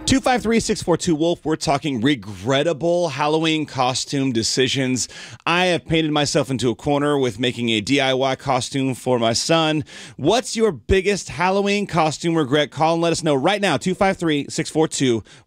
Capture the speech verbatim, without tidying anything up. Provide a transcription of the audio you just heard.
two five three, six four two, Wolf. We're talking regrettable Halloween costume decisions. I have painted myself into a corner with making a D I Y costume for my son. What's your biggest Halloween costume regret? Call and let us know right now, two five three, six four two,